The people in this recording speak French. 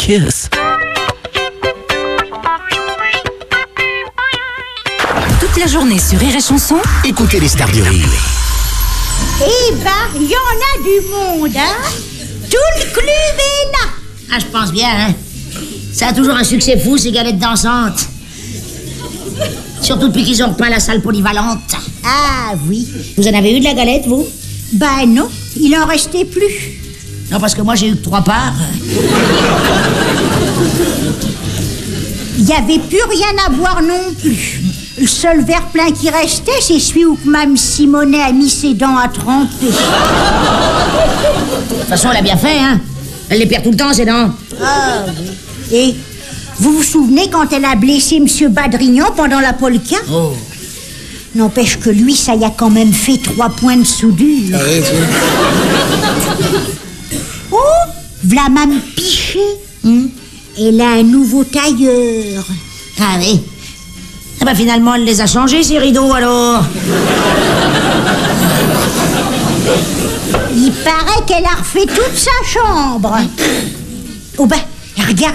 kiss. Toute la journée sur Rire et Chanson. Écoutez les stars du rire. Eh ben, il y en a du monde, hein? Tout le club est là. Ah, je pense bien, hein. Ça a toujours un succès fou, ces galettes dansantes. Surtout depuis qu'ils ont repeint la salle polyvalente. Ah oui. Vous en avez eu de la galette, vous? Ben non, il en restait plus. Non, parce que moi, j'ai eu que 3 parts. Il n'y avait plus rien à boire non plus. Le seul verre plein qui restait, c'est celui où Mme Simonet a mis ses dents à tremper. De toute façon, elle a bien fait, hein. Elle les perd tout le temps, ses dents. Ah oui. Et vous vous souvenez quand elle a blessé M. Badrignan pendant la polka? Oh. N'empêche que lui, ça y a quand même fait 3 points de soudure. Oh, v'là Mme Pichet. Elle a un nouveau tailleur. Ah oui. Ah bah finalement, elle les a changés, ces rideaux, alors. Il paraît qu'elle a refait toute sa chambre. Oh ben, regarde.